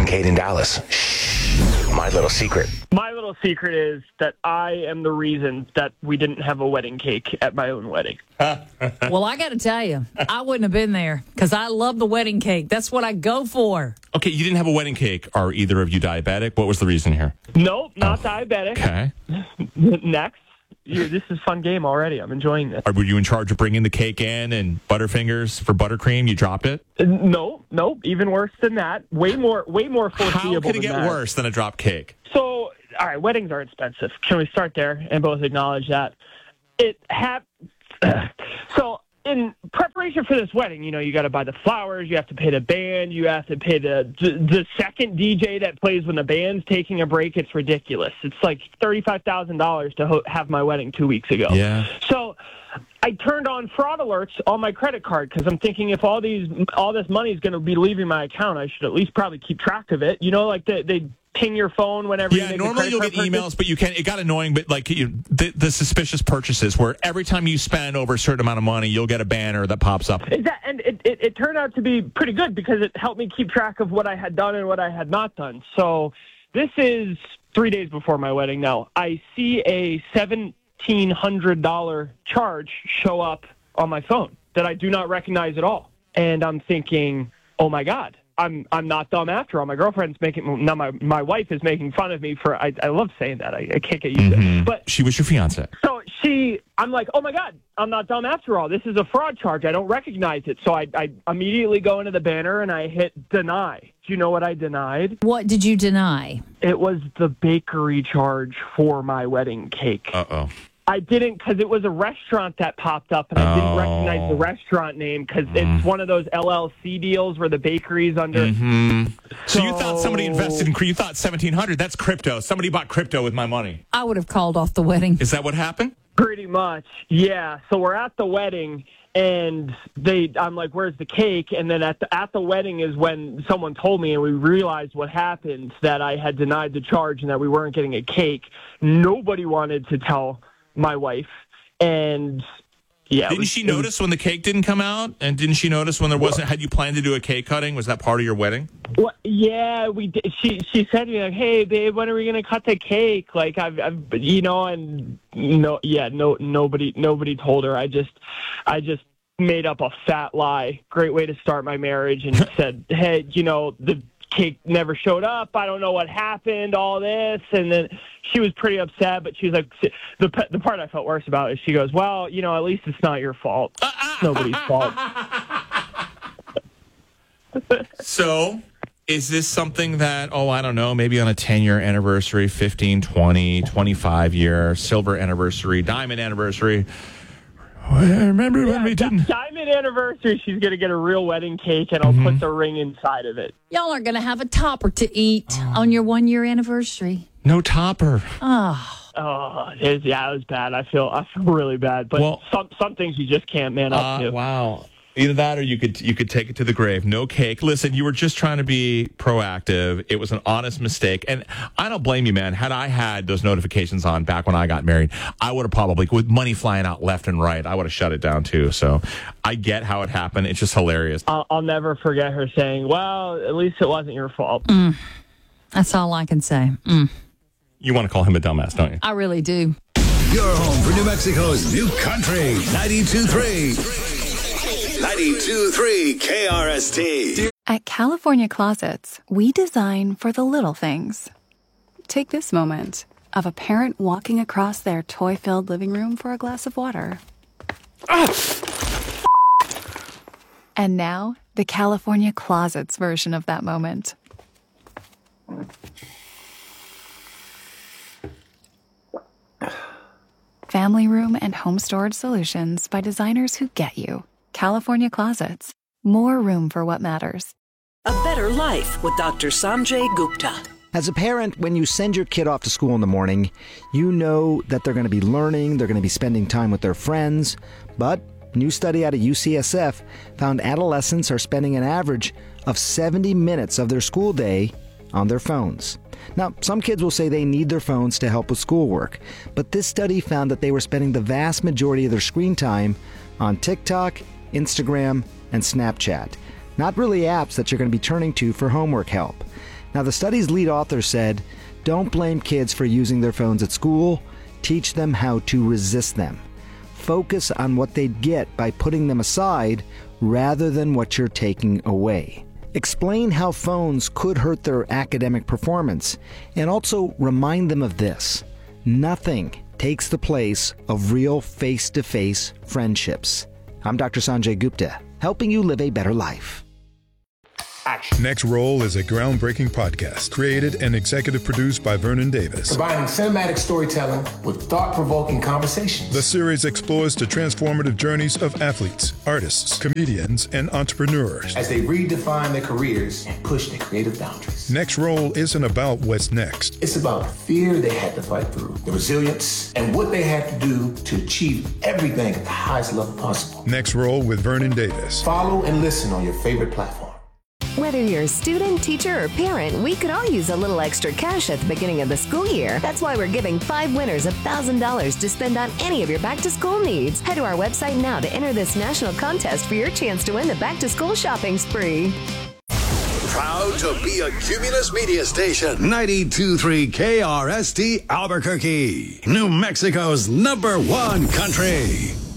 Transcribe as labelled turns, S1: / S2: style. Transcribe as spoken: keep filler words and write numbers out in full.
S1: Kate in Dallas. Shh. My little secret.
S2: My little secret is that I am the reason that we didn't have a wedding cake at my own wedding.
S3: Well, I got to tell you, I wouldn't have been there because I love the wedding cake. That's what I go for.
S4: Okay, you didn't have a wedding cake. Are either of you diabetic? What was the reason here?
S2: Nope, not oh. diabetic.
S4: Okay.
S2: Next. You, this is a fun game already. I'm enjoying this.
S4: Or were you in charge of bringing the cake in and Butterfingers for buttercream? You dropped it?
S2: No, no, even worse than that. Way more, way more foreseeable.
S4: How could it
S2: get
S4: that. worse than a drop cake?
S2: So, all right, weddings are expensive. Can we start there and both acknowledge that? It ha- So, in preparation for this wedding, you know, you got to buy the flowers, you have to pay the band, you have to pay the the second D J that plays when the band's taking a break. It's ridiculous. It's like thirty-five thousand dollars to ho- have my wedding two weeks ago.
S4: Yeah.
S2: So I turned on fraud alerts on my credit card because I'm thinking if all these all this money is going to be leaving my account, I should at least probably keep track of it. You know, like they, they ping your phone whenever
S4: yeah,
S2: you make
S4: normally
S2: a
S4: you'll get
S2: purchase.
S4: emails, but you can it got annoying, but like you, the, the suspicious purchases where every time you spend over a certain amount of money, you'll get a banner that pops up.
S2: That, and it, it, it turned out to be pretty good because it helped me keep track of what I had done and what I had not done. So this is three days before my wedding now. I see a seventeen hundred dollars charge show up on my phone that I do not recognize at all. And I'm thinking, oh my God. I'm I'm not dumb after all. My girlfriend's making now my my wife is making fun of me for I, I love saying that. I, I can't get used
S4: mm-hmm.
S2: to it. But
S4: she was your fiance.
S2: So she I'm like, oh my God, I'm not dumb after all. This is a fraud charge. I don't recognize it. So I I immediately go into the banner and I hit deny. Do you know what I denied?
S3: What did you deny?
S2: It was the bakery charge for my wedding cake.
S4: Uh oh.
S2: I didn't because it was a restaurant that popped up, and I didn't
S4: oh.
S2: recognize the restaurant name because
S4: mm.
S2: it's one of those L L C deals where the bakery's under.
S4: Mm-hmm. So,
S2: so
S4: you thought somebody invested in you thought seventeen hundred? That's crypto. Somebody bought crypto with my money.
S3: I would have called off the wedding.
S4: Is that what happened?
S2: Pretty much, yeah. So we're at the wedding, and they, I'm like, "Where's the cake?" And then at the at the wedding is when someone told me, and we realized what happened, that I had denied the charge and that we weren't getting a cake. Nobody wanted to tell my wife, and yeah.
S4: Didn't
S2: was,
S4: she notice was, when the cake didn't come out? And didn't she notice when there wasn't? Had you planned to do a cake cutting? Was that part of your wedding?
S2: Well, yeah, we did. She she said to me like, "Hey, babe, when are we gonna cut the cake?" Like I've, I've you know, and no, yeah, no, nobody, nobody told her. I just, I just made up a fat lie. Great way to start my marriage, and said, "Hey, you know, the cake never showed up. I don't know what happened, all this." And then she was pretty upset, but she was like, the the part I felt worse about is she goes, "Well, you know, at least it's not your fault. It's nobody's fault."
S4: So is this something that, oh, I don't know, maybe on a ten-year anniversary, fifteen, twenty, twenty-five-year, silver anniversary, diamond anniversary, I remember
S2: yeah,
S4: when we didn't.
S2: Diamond anniversary, she's going to get a real wedding cake, and I'll mm-hmm. put the ring inside of it.
S3: Y'all aren't going to have a topper to eat oh. on your one-year anniversary.
S4: No topper.
S3: Oh.
S2: Oh, it, yeah, it was bad. I feel I feel really bad. But well, some some things you just can't man up
S4: uh,
S2: to.
S4: Wow. Either that or you could you could take it to the grave. No cake. Listen, you were just trying to be proactive. It was an honest mistake. And I don't blame you, man. Had I had those notifications on back when I got married, I would have probably, with money flying out left and right, I would have shut it down too. So I get how it happened. It's just hilarious.
S2: I'll, I'll never forget her saying, "Well, at least it wasn't your fault."
S3: Mm. That's all I can say. Mm.
S4: You want to call him a dumbass, don't you?
S3: I really do.
S5: You're home for New Mexico's new country, ninety-two point three. ninety-two point three K R S T.
S6: At California Closets, we design for the little things. Take this moment of a parent walking across their toy-filled living room for a glass of water. Ah! And now, the California Closets version of that moment. Family room and home storage solutions by designers who get you. California Closets. More room for what matters.
S7: A better life with Doctor Sanjay Gupta.
S8: As a parent, when you send your kid off to school in the morning, you know that they're going to be learning, they're going to be spending time with their friends. But a new study out of U C S F found adolescents are spending an average of seventy minutes of their school day on their phones. Now, some kids will say they need their phones to help with schoolwork, but this study found that they were spending the vast majority of their screen time on TikTok, Instagram, and Snapchat. Not really apps that you're going to be turning to for homework help. Now, the study's lead author said, don't blame kids for using their phones at school. Teach them how to resist them. Focus on what they'd get by putting them aside rather than what you're taking away. Explain how phones could hurt their academic performance, and also remind them of this: nothing takes the place of real face-to-face friendships. I'm Doctor Sanjay Gupta, helping you live a better life.
S9: Next Roll is a groundbreaking podcast created and executive produced by Vernon Davis.
S10: Combining cinematic storytelling with thought-provoking conversations.
S9: The series explores the transformative journeys of athletes, artists, comedians, and entrepreneurs
S10: as they redefine their careers and push their creative boundaries.
S9: Next Roll isn't about what's next.
S10: It's about the fear they had to fight through, the resilience, and what they had to do to achieve everything at the highest level possible.
S9: Next Roll with Vernon Davis.
S10: Follow and listen on your favorite platform.
S11: Whether you're a student, teacher, or parent, we could all use a little extra cash at the beginning of the school year. That's why we're giving five winners one thousand dollars to spend on any of your back-to-school needs. Head to our website now to enter this national contest for your chance to win the back-to-school shopping spree.
S5: Proud to be a Cumulus Media Station. ninety-two point three K R S T Albuquerque, New Mexico's number one country.